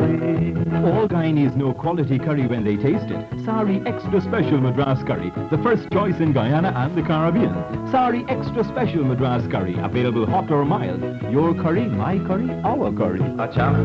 curry. All Guyanese know quality curry when they taste it. Sari Extra Special Madras Curry, the first choice in Guyana and the Caribbean. Sari Extra Special Madras Curry, available hot or mild. Your curry, my curry, our curry. Acha.